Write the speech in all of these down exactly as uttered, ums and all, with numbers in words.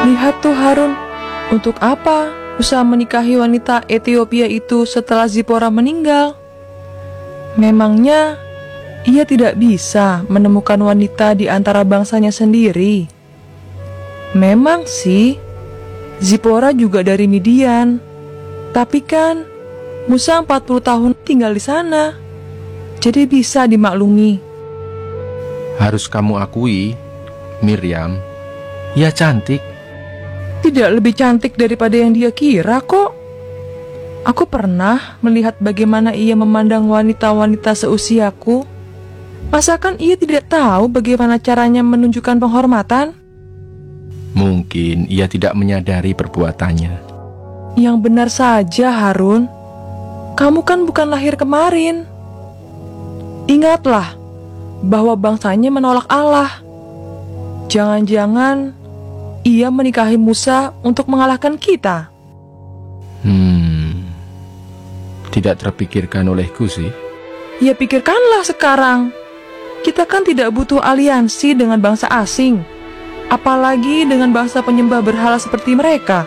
Lihat tuh Harun, untuk apa Musa menikahi wanita Ethiopia itu setelah Zipora meninggal? Memangnya ia tidak bisa menemukan wanita di antara bangsanya sendiri? Memang sih, Zipora juga dari Midian. Tapi kan Musa empat puluh tahun tinggal di sana, jadi bisa dimaklumi. Harus kamu akui, Miriam, ia cantik. Tidak lebih cantik daripada yang dia kira kok. Aku pernah melihat bagaimana ia memandang wanita-wanita seusiaku. Masakan ia tidak tahu bagaimana caranya menunjukkan penghormatan? Mungkin ia tidak menyadari perbuatannya. Yang benar saja, Harun. Kamu kan bukan lahir kemarin. Ingatlah bahwa bangsanya menolak Allah. Jangan-jangan ia menikahi Musa untuk mengalahkan kita. Hmm, tidak terpikirkan olehku sih. Ya pikirkanlah sekarang. Kita kan tidak butuh aliansi dengan bangsa asing, apalagi dengan bangsa penyembah berhala seperti mereka.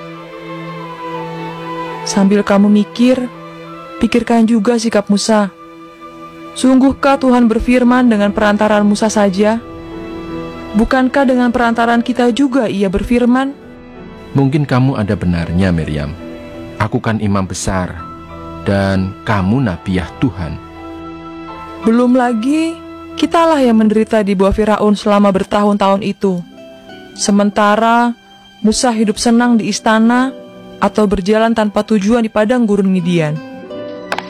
Sambil kamu mikir, pikirkan juga sikap Musa. Sungguhkah Tuhan berfirman dengan perantaraan Musa saja? Bukankah dengan perantaraan kita juga ia berfirman? Mungkin kamu ada benarnya, Miriam. Aku kan imam besar, dan kamu nabiah Tuhan. Belum lagi, kitalah yang menderita di bawah Firaun selama bertahun-tahun itu. Sementara Musa hidup senang di istana atau berjalan tanpa tujuan di padang gurun Midian.